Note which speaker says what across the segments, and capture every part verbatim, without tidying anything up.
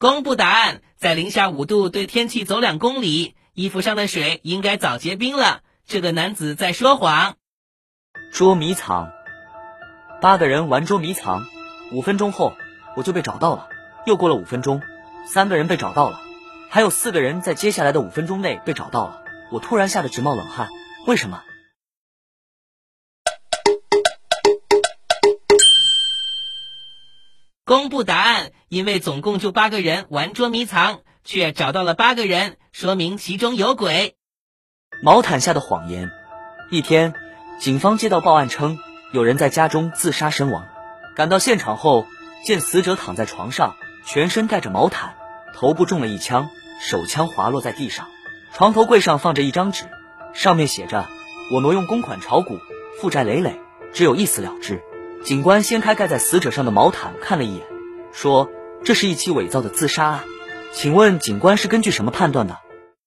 Speaker 1: 公布答案，在零下五度对天气走两公里，衣服上的水应该早结冰了。这个男子在说谎。
Speaker 2: 捉迷藏。八个人玩捉迷藏，五分钟后我就被找到了。又过了五分钟，三个人被找到了，还有四个人在接下来的五分钟内被找到了。我突然吓得直冒冷汗，为什么？
Speaker 1: 公布答案，因为总共就八个人玩捉迷藏，却找到了八个人，说明其中有鬼。
Speaker 2: 毛毯下的谎言。一天，警方接到报案称有人在家中自杀身亡。赶到现场后，见死者躺在床上，全身盖着毛毯，头部中了一枪，手枪滑落在地上。床头柜上放着一张纸，上面写着我挪用公款炒股，负债累累，只有一死了之。警官掀开盖在死者上的毛毯看了一眼，说这是一起伪造的自杀案。请问警官是根据什么判断的？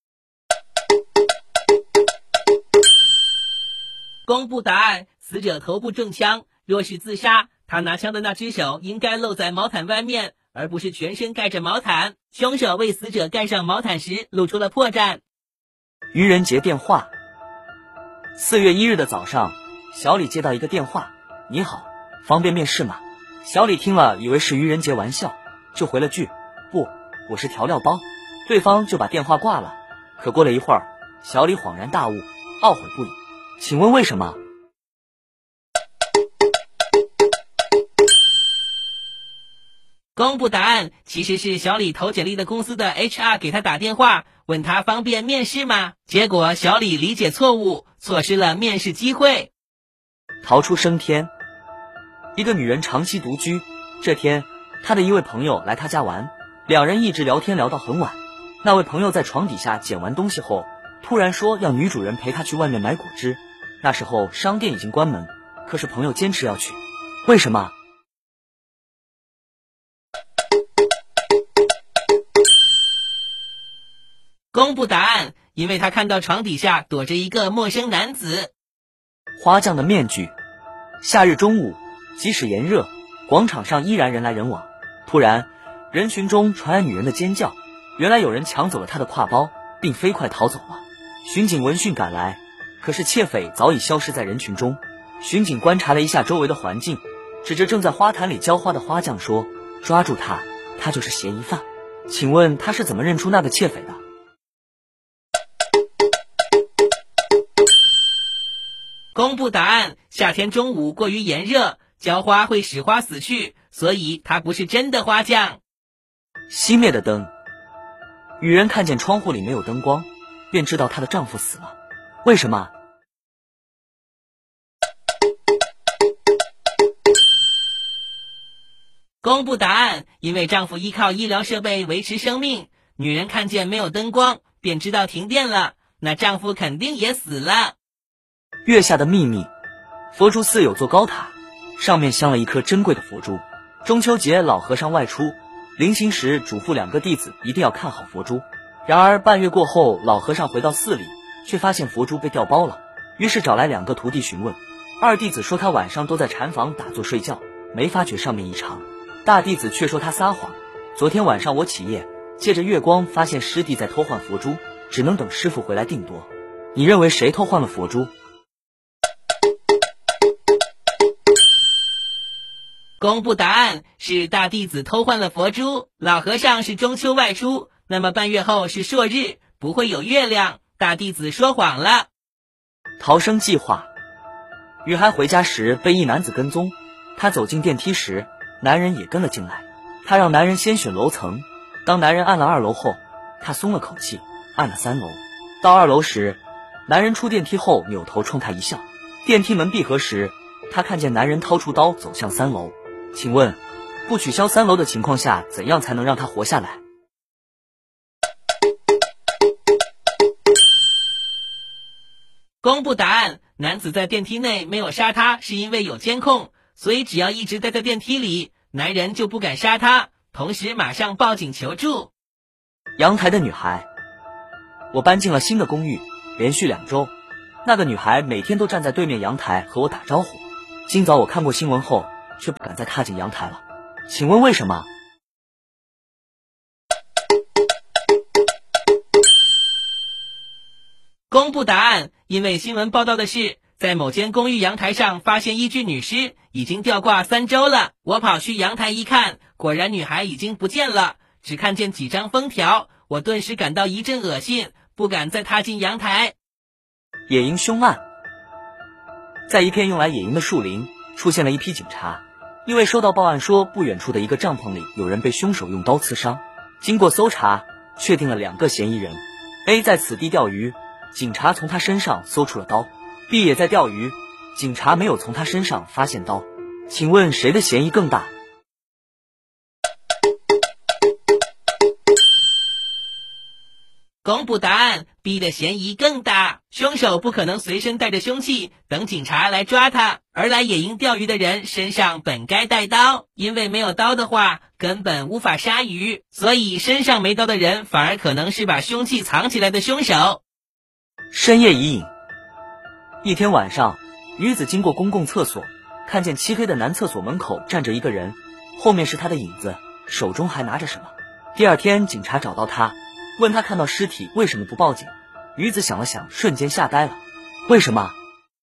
Speaker 1: 公布答案，死者头部中枪，若是自杀，他拿枪的那只手应该露在毛毯外面，而不是全身盖着毛毯。凶手为死者盖上毛毯时露出了破绽。
Speaker 2: 愚人节电话。四月一日的早上，小李接到一个电话，你好，方便面试吗？小李听了以为是愚人节玩笑，就回了句不，我是调料包。对方就把电话挂了。可过了一会儿，小李恍然大悟，懊悔不已。请问为什么？
Speaker 1: 公布答案，其实是小李投简历的公司的 H R 给他打电话，问他方便面试吗？结果小李理解错误，错失了面试机会。
Speaker 2: 逃出升天。一个女人长期独居，这天她的一位朋友来她家玩，两人一直聊天聊到很晚。那位朋友在床底下捡完东西后，突然说要女主人陪他去外面买果汁。那时候商店已经关门，可是朋友坚持要去，为什么？
Speaker 1: 公布答案，因为他看到床底下躲着一个陌生男子。
Speaker 2: 花匠的面具。夏日中午，即使炎热，广场上依然人来人往。突然，人群中传来女人的尖叫，原来有人抢走了她的挎包，并飞快逃走了。巡警闻讯赶来，可是窃匪早已消失在人群中。巡警观察了一下周围的环境，指着正在花坛里浇花的花匠说，抓住他，他就是嫌疑犯。请问他是怎么认出那个窃匪的？
Speaker 1: 公布答案，夏天中午过于炎热，浇花会使花死去，所以他不是真的花匠。
Speaker 2: 熄灭的灯。女人看见窗户里没有灯光，便知道她的丈夫死了。为什么？
Speaker 1: 公布答案，因为丈夫依靠医疗设备维持生命。女人看见没有灯光，便知道停电了，那丈夫肯定也死了。
Speaker 2: 月下的秘密。佛珠寺有座高塔，上面镶了一颗珍贵的佛珠。中秋节老和尚外出，临行时嘱咐两个弟子一定要看好佛珠。然而半月过后，老和尚回到寺里，却发现佛珠被调包了，于是找来两个徒弟询问。二弟子说他晚上都在禅房打坐睡觉，没发觉上面异常。大弟子却说他撒谎，昨天晚上我起夜，借着月光发现师弟在偷换佛珠，只能等师傅回来定夺。你认为谁偷换了佛珠？
Speaker 1: 公布答案，是大弟子偷换了佛珠。老和尚是中秋外出，那么半月后是朔日，不会有月亮。大弟子说谎了。
Speaker 2: 逃生计划。女孩回家时被一男子跟踪，她走进电梯时，男人也跟了进来。她让男人先选楼层，当男人按了二楼后，她松了口气，按了三楼。到二楼时，男人出电梯后扭头冲她一笑。电梯门闭合时，她看见男人掏出刀走向三楼。请问，不取消三楼的情况下，怎样才能让他活下来？
Speaker 1: 公布答案，男子在电梯内没有杀他，是因为有监控，所以只要一直待在电梯里，男人就不敢杀他，同时马上报警求助。
Speaker 2: 阳台的女孩。我搬进了新的公寓，连续两周，那个女孩每天都站在对面阳台和我打招呼。今早我看过新闻后，却不敢再踏进阳台了。请问为什么？
Speaker 1: 公布答案，因为新闻报道的是，在某间公寓阳台上发现一具女尸，已经吊挂三周了。我跑去阳台一看，果然女孩已经不见了，只看见几张封条，我顿时感到一阵恶心，不敢再踏进阳台。
Speaker 2: 野营凶案。在一片用来野营的树林，出现了一批警察，因为收到报案说不远处的一个帐篷里有人被凶手用刀刺伤。经过搜查，确定了两个嫌疑人。A 在此地钓鱼，警察从他身上搜出了刀。B 也在钓鱼，警察没有从他身上发现刀。请问谁的嫌疑更大？
Speaker 1: 公布答案 ，B 的嫌疑更大。凶手不可能随身带着凶器等警察来抓他，而来野营钓鱼的人身上本该带刀，因为没有刀的话根本无法杀鱼，所以身上没刀的人反而可能是把凶器藏起来的凶手。
Speaker 2: 深夜疑影。一天晚上，女子经过公共厕所，看见漆黑的男厕所门口站着一个人，后面是他的影子，手中还拿着什么。第二天，警察找到他，问他看到尸体为什么不报警。女子想了想，瞬间吓呆了。为什么？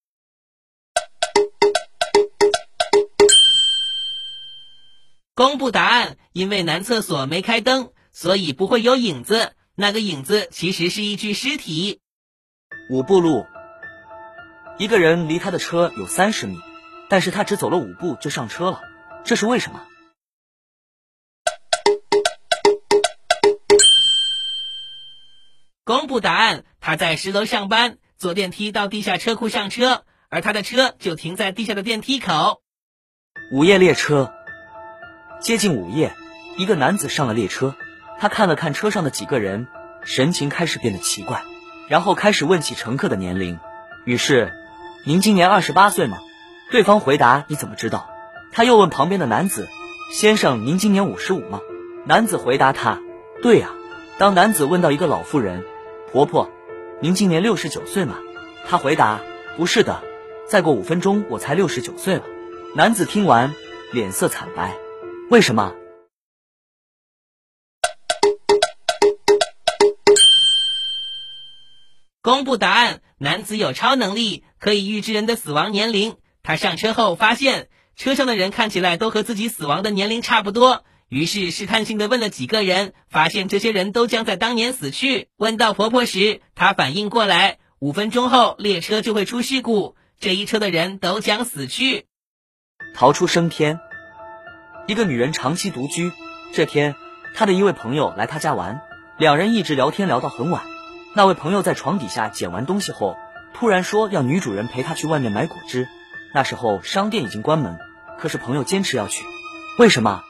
Speaker 1: 公布答案，因为男厕所没开灯，所以不会有影子，那个影子其实是一具尸体。
Speaker 2: 五步路。一个人离他的车有三十米，但是他只走了五步就上车了，这是为什么？
Speaker 1: 公布答案，他在十楼上班，坐电梯到地下车库上车，而他的车就停在地下的电梯口。
Speaker 2: 午夜列车。接近午夜，一个男子上了列车，他看了看车上的几个人，神情开始变得奇怪，然后开始问起乘客的年龄。于是，您今年二十八岁吗？对方回答，你怎么知道？他又问旁边的男子，先生，您今年五十五吗？男子回答他，对呀。当男子问到一个老妇人，婆婆，您今年六十九岁吗？他回答，不是的，再过五分钟我才六十九岁了。男子听完，脸色惨白。为什么？
Speaker 1: 公布答案，男子有超能力，可以预知人的死亡年龄。他上车后发现，车上的人看起来都和自己死亡的年龄差不多，于是试探性的问了几个人，发现这些人都将在当年死去。问到婆婆时，她反应过来，五分钟后列车就会出事故，这一车的人都将死去。
Speaker 2: 逃出升天。一个女人长期独居，这天她的一位朋友来她家玩，两人一直聊天聊到很晚。那位朋友在床底下捡完东西后，突然说要女主人陪他去外面买果汁。那时候商店已经关门，可是朋友坚持要去。为什么？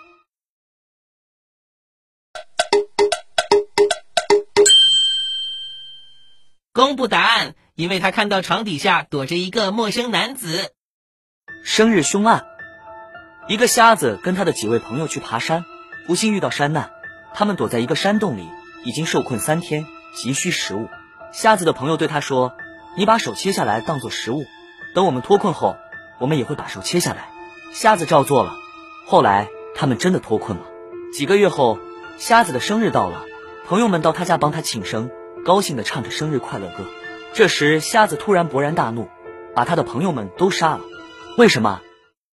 Speaker 1: 公布答案，因为他看到床底下躲着一个陌生男子。
Speaker 2: 生日凶案。一个瞎子跟他的几位朋友去爬山，不幸遇到山难，他们躲在一个山洞里，已经受困三天，急需食物。瞎子的朋友对他说，你把手切下来当作食物，等我们脱困后，我们也会把手切下来。瞎子照做了，后来他们真的脱困了。几个月后，瞎子的生日到了，朋友们到他家帮他庆生，高兴地唱着生日快乐歌。这时瞎子突然勃然大怒，把他的朋友们都杀了。为什么？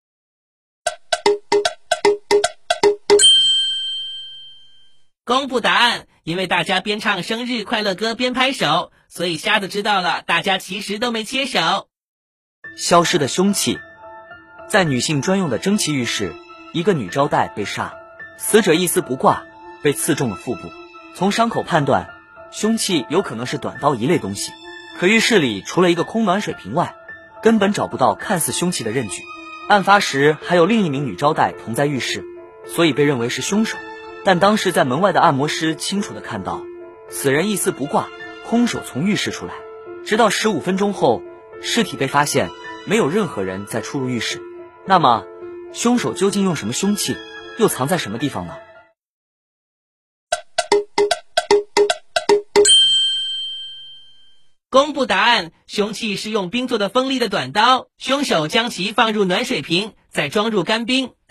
Speaker 1: 公布答案，因为大家边唱生日快乐歌边拍手，所以瞎子知道了大家其实都没切手。
Speaker 2: 消失的凶器。在女性专用的蒸汽浴室，一个女招待被杀，死者一丝不挂，被刺中了腹部。从伤口判断，凶器有可能是短刀一类东西，可浴室里除了一个空暖水瓶外，根本找不到看似凶器的刃具。案发时还有另一名女招待同在浴室，所以被认为是凶手。但当时在门外的按摩师清楚地看到，死人一丝不挂，空手从浴室出来。直到十五分钟后，尸体被发现，没有任何人再出入浴室。那么，凶手究竟用什么凶器，又藏在什么地方呢？
Speaker 1: 公布答案，凶器是用冰做的锋利的短刀，凶手将其放入暖水瓶，再装入干冰。